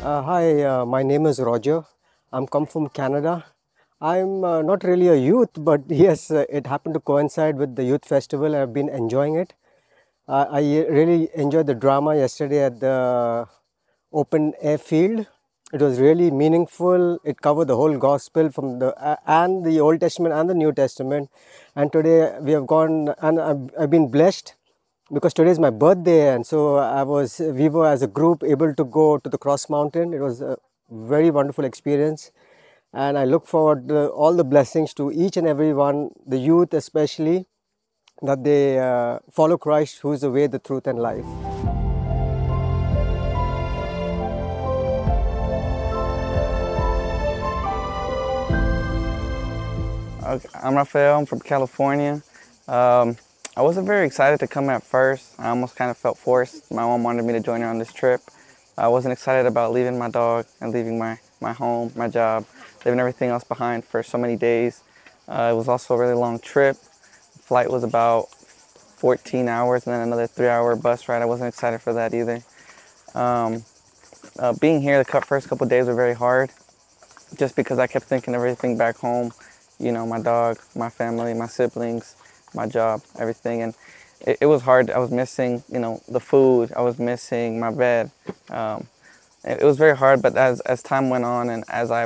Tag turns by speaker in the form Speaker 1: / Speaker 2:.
Speaker 1: Hi, my name is Roger. I'm come from Canada. I'm not really a youth, but yes, it happened to coincide with the youth festival. I've been enjoying it. I really enjoyed the drama yesterday at the open air field. It was really meaningful. It covered the whole gospel from and the Old Testament and the New Testament. And today we have gone, and I've been blessed because today is my birthday, and so we were as a group able to go to the Cross Mountain. It was a very wonderful experience, and I look forward to all the blessings to each and every one, the youth especially, that they follow Christ, who is the way, the truth, and life.
Speaker 2: Okay, I'm Rafael. I'm from California. Um, I wasn't very excited to come at first. I almost kind of felt forced. My mom wanted me to join her on this trip. I wasn't excited about leaving my dog and leaving my home, my job, leaving everything else behind for so many days. It was also a really long trip. The flight was about 14 hours and then another 3-hour bus ride. I wasn't excited for that either. Um, Being here the first couple of days were very hard just because I kept thinking everything back home, my dog, my family, my siblings, my job, everything. And it was hard. I was missing, the food. I was missing my bed. It was very hard, but as time went on and as I